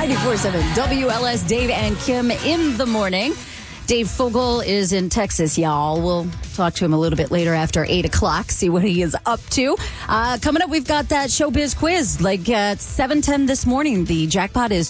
94.7 WLS, Dave and Kim in the morning. Dave Fogel is in Texas, y'all. We'll talk to him a little bit later after 8 o'clock, see what he is up to. Coming up, we've got that Showbiz quiz. Like at 7:10 this morning, the jackpot is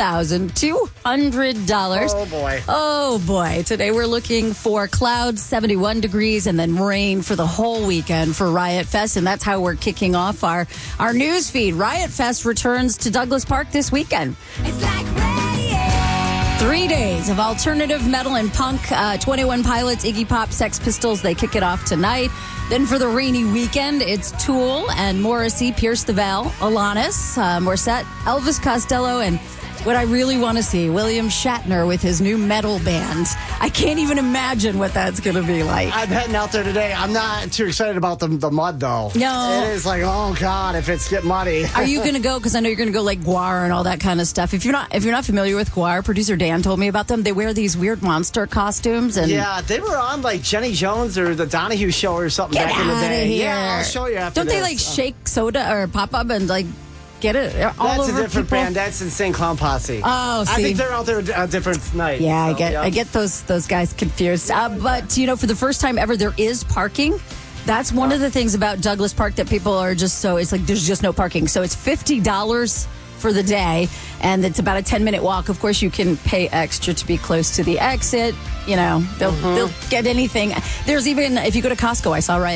$2,200. Oh, boy. Oh, boy. Today we're looking for clouds, 71 degrees, and then rain for the whole weekend for Riot Fest. And that's how we're kicking off our news feed. Riot Fest returns to Douglas Park this weekend. It's like rain. 3 days of alternative metal and punk. 21 Pilots, Iggy Pop, Sex Pistols, they kick it off tonight. Then for the rainy weekend, it's Tool and Morrissey, Pierce the Veil, Alanis, Morissette, Elvis Costello, and what I really want to see, William Shatner with his new metal band. I can't even imagine what that's going to be like. I'm heading out there today. I'm not too excited about the mud, though. No. It is like, oh, God, if it's get muddy. Are you going to go? Because I know you're going to go like Guar and all that kind of stuff. If you're not familiar with Guar, producer Dan told me about them. They wear these weird monster costumes. And yeah, they were on like Jenny Jones or the Donahue Show or something Get back in the outta day. here. Yeah, I'll show you after Don't they this. like shake soda or pop up and like get it all That's over a different people? band. That's Insane Clown Posse. Oh, see. I think they're out there a different night. Yeah, So, I get those guys confused. But, you know, for the first time ever, there is parking. That's one of the things about Douglas Park that people are just so, it's like there's just no parking. So it's $50 for the day, and it's about a 10-minute walk. Of course, you can pay extra to be close to the exit. You know, they'll get anything. There's even, if you go to Costco, I saw right